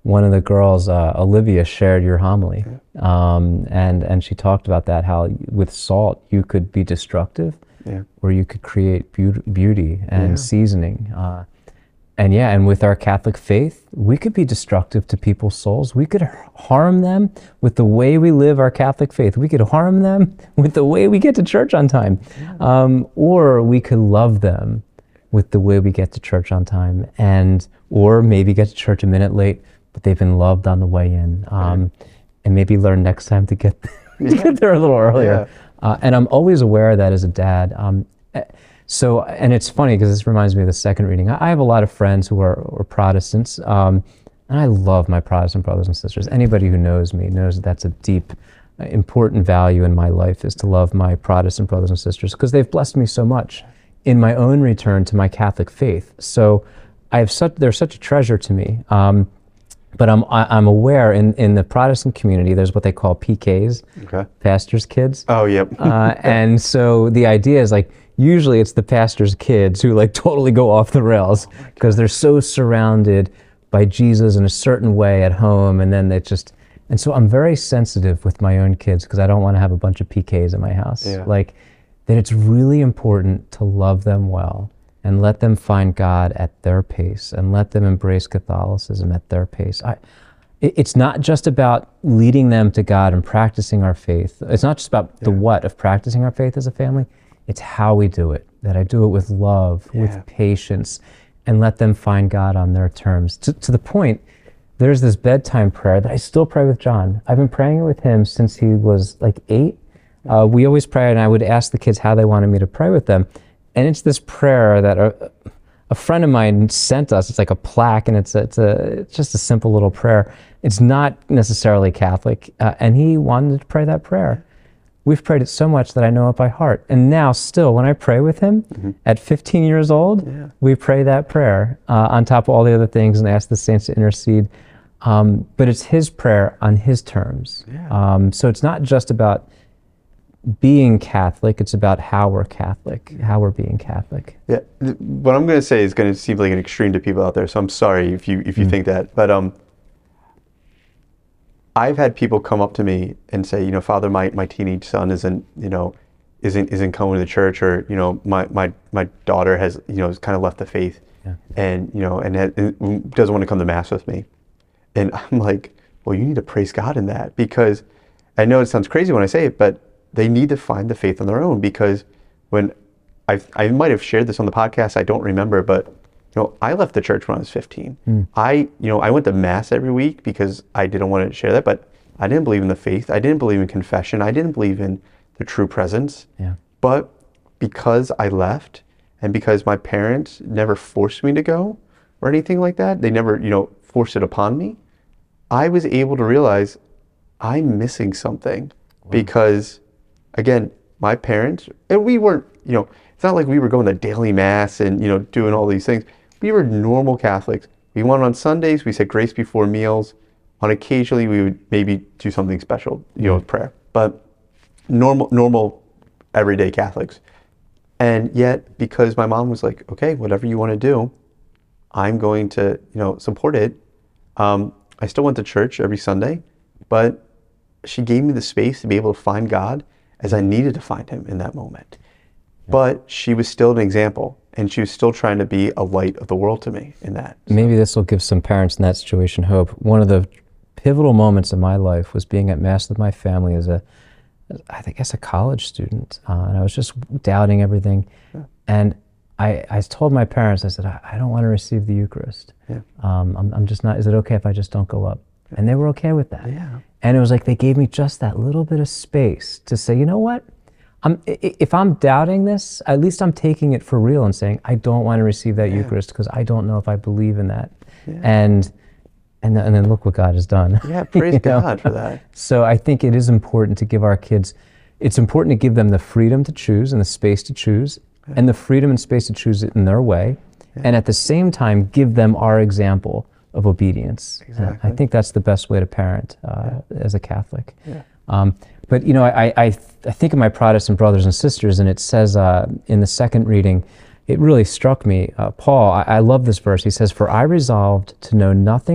one of the girls, Olivia, shared your homily. And she talked about that, how with salt you could be destructive, or you could create beauty and seasoning. And with our Catholic faith, we could be destructive to people's souls. We could harm them with the way we live our Catholic faith. We could harm them with the way we get to church on time. Or we could love them with the way we get to church on time, or maybe get to church a minute late, but they've been loved on the way in. And maybe learn next time to get there a little earlier. And I'm always aware of that as a dad. And it's funny because this reminds me of the second reading. I have a lot of friends who are Protestants, and I love my Protestant brothers and sisters. Anybody who knows me knows that that's a deep, important value in my life, is to love my Protestant brothers and sisters, because they've blessed me so much in my own return to my Catholic faith. So they're such a treasure to me. But I'm aware in the Protestant community, there's what they call PKs, pastors' kids. Oh, yep. And so the idea is like, usually it's the pastor's kids who like totally go off the rails because they're so surrounded by Jesus in a certain way at home, and then and so I'm very sensitive with my own kids because I don't want to have a bunch of PKs in my house. Like, that it's really important to love them well and let them find God at their pace and let them embrace Catholicism at their pace. It's not just about leading them to God and practicing our faith. It's not just about the what of practicing our faith as a family. It's how we do it, that I do it with love, with patience, and let them find God on their terms. To the point, there's this bedtime prayer that I still pray with John. I've been praying it with him since he was like 8. We always pray, and I would ask the kids how they wanted me to pray with them. And it's this prayer that a friend of mine sent us. It's like a plaque, and it's just a simple little prayer. It's not necessarily Catholic, and he wanted to pray that prayer. We've prayed it so much that I know it by heart. And now still, when I pray with him at 15 years old, we pray that prayer on top of all the other things and ask the saints to intercede. But it's his prayer on his terms. So it's not just about being Catholic, it's about how we're Catholic, how we're being Catholic. Yeah, what I'm going to say is going to seem like an extreme to people out there, so I'm sorry if you think that. But I've had people come up to me and say, Father, my teenage son isn't coming to the church, or my daughter has kind of left the faith, and doesn't want to come to Mass with me. And I'm like, well, you need to praise God in that, because I know it sounds crazy when I say it, but they need to find the faith on their own. Because when I might have shared this on the podcast, I don't remember, but I left the church when I was 15. I went to Mass every week because I didn't want to share that, but I didn't believe in the faith. I didn't believe in confession. I didn't believe in the true presence. But because I left, and because my parents never forced me to go or anything like that, they never, forced it upon me, I was able to realize I'm missing something. Because, again, my parents, and we weren't, it's not like we were going to daily Mass and, doing all these things. We were normal Catholics. We went on Sundays, we said grace before meals. On occasionally, we would maybe do something special, with prayer. But normal, everyday Catholics. And yet, because my mom was like, okay, whatever you want to do, I'm going to, support it. I still went to church every Sunday, but she gave me the space to be able to find God as I needed to find him in that moment. But she was still an example, and she was still trying to be a light of the world to me in that. So. Maybe this will give some parents in that situation hope. One of the pivotal moments in my life was being at Mass with my family as a college student. And I was just doubting everything. And I told my parents, I said, I don't want to receive the Eucharist. I'm just not, is it okay if I just don't go up? And they were okay with that. And it was like they gave me just that little bit of space to say, you know what? If I'm doubting this, at least I'm taking it for real and saying, I don't want to receive that Eucharist because I don't know if I believe in that. And then look what God has done. Praise God for that. So I think it is important to give our kids, it's important to give them the freedom to choose and the space to choose, and the freedom and space to choose it in their way. And at the same time, give them our example of obedience. I think that's the best way to parent as a Catholic. But I think of my Protestant brothers and sisters, and it says in the second reading, it really struck me. Paul, I love this verse. He says, "For I resolved to know nothing